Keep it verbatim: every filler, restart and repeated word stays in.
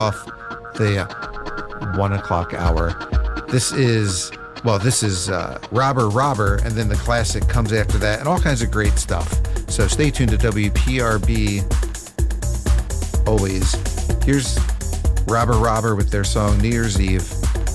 off the one o'clock hour. This is, well, this is uh, Robber Robber, and then the classic comes after that, and all kinds of great stuff. So stay tuned to W P R B always. Here's Robber Robber with their song New Year's Eve.